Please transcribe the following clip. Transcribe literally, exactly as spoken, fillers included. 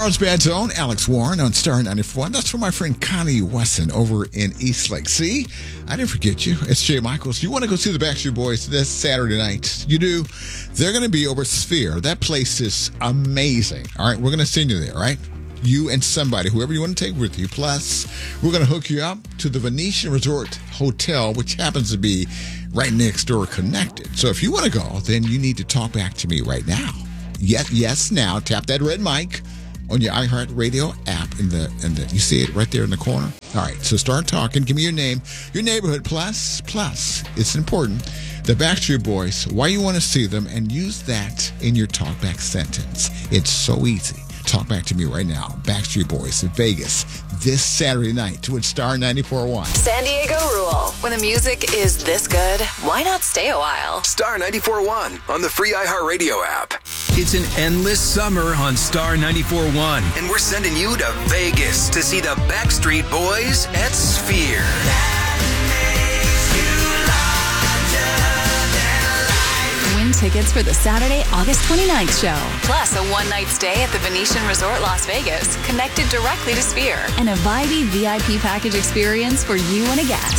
Carlsbad's own Alex Warren on Star ninety-four. That's for my friend Connie Wesson over in Eastlake. See, I didn't forget you. It's Jay Michaels. You want to go see the Backstreet Boys this Saturday night? You do? They're going to be over Sphere. That place is amazing. All right, we're going to send you there, all right? You and somebody, whoever you want to take with you. Plus, we're going to hook you up to the Venetian Resort Hotel, which happens to be right next door connected. So if you want to go, then you need to talk back to me right now. Yes, yes, now. Tap that red mic on your iHeartRadio app in the, in the, you see it right there in the corner? All right, so start talking. Give me your name, your neighborhood, plus, plus, it's important, the Backstreet Boys, why you want to see them, and use that in your talkback sentence. It's so easy. Talk back to me right now. Backstreet Boys in Vegas this Saturday night to Star ninety-four point one. San Diego Rule. When the music is this good, why not stay a while? Star ninety-four point one on the free iHeartRadio app. It's an endless summer on Star ninety-four point one. And we're sending you to Vegas to see the Backstreet Boys at Sphere. Win tickets for the Saturday, August twenty-ninth show. Plus a one-night stay at the Venetian Resort Las Vegas, connected directly to Sphere. And a vibey V I P package experience for you and a guest.